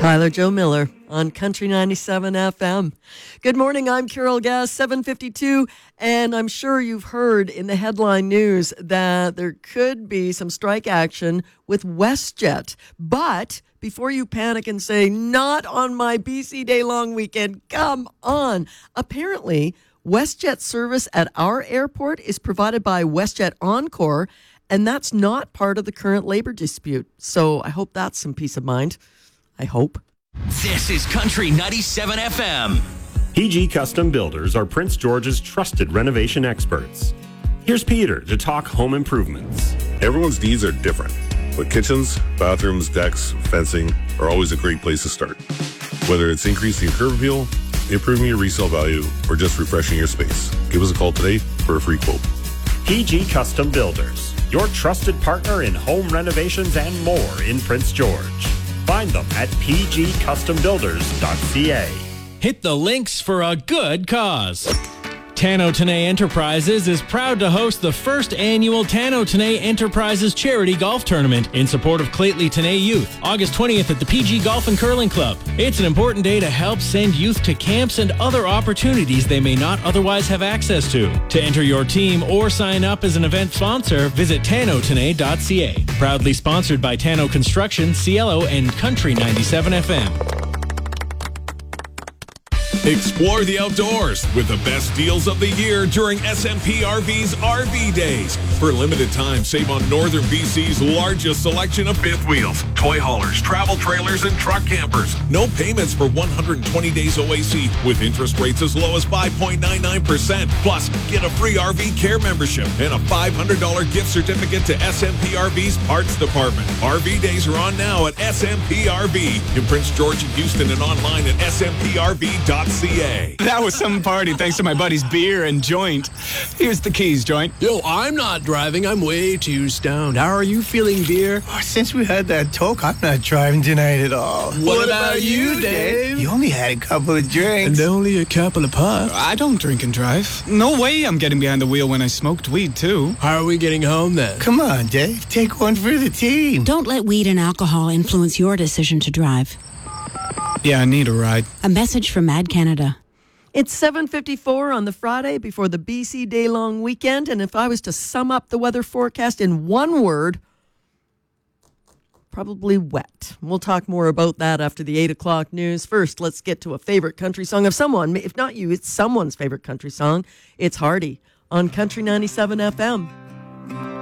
Tyler Joe Miller on Country 97 FM. Good morning, I'm Carol Gass, 7:52, and I'm sure you've heard in the headline news that there could be some strike action with WestJet. But before you panic and say, not on my BC Day long weekend, come on. Apparently, WestJet service at our airport is provided by WestJet Encore, and that's not part of the current labor dispute. So I hope that's some peace of mind. I hope. This is Country 97 FM. PG Custom Builders are Prince George's trusted renovation experts. Here's Peter to talk home improvements. Everyone's needs are different, but kitchens, bathrooms, decks, fencing are always a great place to start. Whether it's increasing your curb appeal, improving your resale value, or just refreshing your space, give us a call today for a free quote. PG Custom Builders, your trusted partner in home renovations and more in Prince George. Find them at pgcustombuilders.ca. Hit the links for a good cause. Tano Tenay Enterprises is proud to host the first annual Tano Tenay Enterprises Charity Golf Tournament in support of Clately Tenay Youth, August 20th at the PG Golf and Curling Club. It's an important day to help send youth to camps and other opportunities they may not otherwise have access to. To enter your team or sign up as an event sponsor, visit tanotenay.ca. Proudly sponsored by Tano Construction, Cielo, and Country 97 FM. Explore the outdoors with the best deals of the year during SMP RV's RV Days. For limited time, save on Northern BC's largest selection of fifth wheels, toy haulers, travel trailers, and truck campers. No payments for 120 days OAC with interest rates as low as 5.99%. Plus, get a free RV care membership and a $500 gift certificate to SMP RV's parts department. RV Days are on now at SMP RV in Prince George and Houston and online at smprv.ca. That was some party thanks to my buddy's beer and joint. Here's the keys, joint. Yo, I'm not driving. I'm way too stoned. How are you feeling, dear? Oh, since we had that talk, I'm not driving tonight at all. What about you, Dave? You only had a couple of drinks. And only a couple of puffs. I don't drink and drive. No way I'm getting behind the wheel when I smoked weed, too. How are we getting home, then? Come on, Dave. Take one for the team. Don't let weed and alcohol influence your decision to drive. Yeah, I need a ride. A message from Mad Canada. It's 7:54 on the Friday before the BC Day long weekend, and if I was to sum up the weather forecast in one word, probably wet. We'll talk more about that after the 8 o'clock news. First, let's get to a favorite country song of someone. If not you, it's someone's favorite country song. It's Hardy on Country 97 FM.